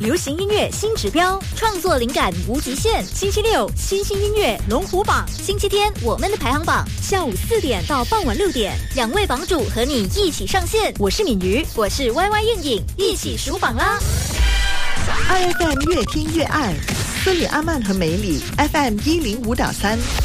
流行音乐新指标，创作灵感无极限。星期六新兴音乐龙虎榜，星期天我们的排行榜，下午4点到傍晚6点，2位榜主和你一起上线。我是敏瑜，我是 YY 应颖，一起数榜啦 ！2FM 越听越爱，孙女阿曼和梅里 FM 105.3。